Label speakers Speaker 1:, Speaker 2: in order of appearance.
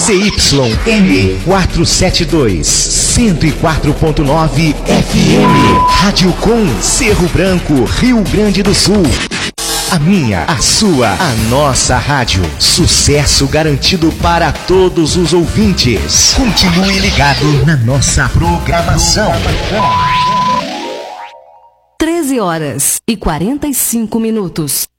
Speaker 1: ZYM 472, 104.9 FM. Rádio Com, Cerro Branco, Rio Grande do Sul. A minha, a sua, a nossa rádio. Sucesso garantido para todos os ouvintes. Continue ligado na nossa programação.
Speaker 2: 13h45.